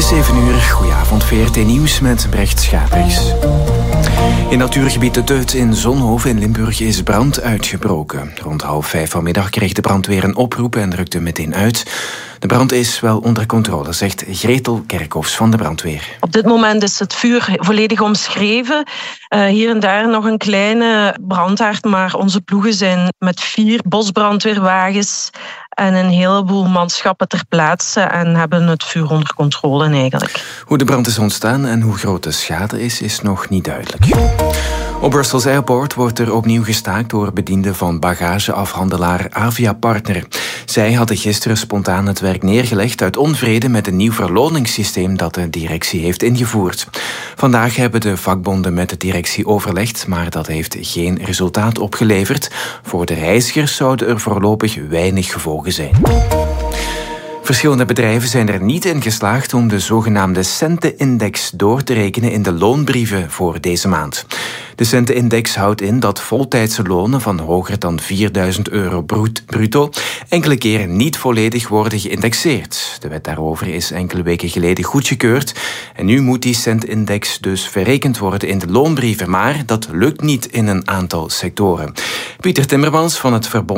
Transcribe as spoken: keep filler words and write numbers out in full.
zeven uur, goedenavond, V R T Nieuws met Brecht Schapers. In natuurgebied De Teut in Zonhoven in Limburg is brand uitgebroken. Rond half vijf vanmiddag kreeg de brandweer een oproep en rukte meteen uit. De brand is wel onder controle, zegt Gretel Kerkhoffs van de brandweer. Op dit moment is het vuur volledig omschreven. Uh, hier en daar nog een kleine brandhaard, maar onze ploegen zijn met vier bosbrandweerwagens en een heleboel manschappen ter plaatse en hebben het vuur onder controle eigenlijk. Hoe de brand is ontstaan en hoe groot de schade is, is nog niet duidelijk. Op Brussels Airport wordt er opnieuw gestaakt door bedienden van bagageafhandelaar Avia Partner. Zij hadden gisteren spontaan het werk neergelegd uit onvrede met een nieuw verloningssysteem dat de directie heeft ingevoerd. Vandaag hebben de vakbonden met de directie overlegd, maar dat heeft geen resultaat opgeleverd. Voor de reizigers zouden er voorlopig weinig gevolgen zijn. Verschillende bedrijven zijn er niet in geslaagd om de zogenaamde centenindex door te rekenen in de loonbrieven voor deze maand. De centenindex houdt in dat voltijdse lonen van hoger dan vierduizend euro bruto enkele keren niet volledig worden geïndexeerd. De wet daarover is enkele weken geleden goedgekeurd en nu moet die centenindex dus verrekend worden in de loonbrieven, maar dat lukt niet in een aantal sectoren. Pieter Timmermans van het Verbond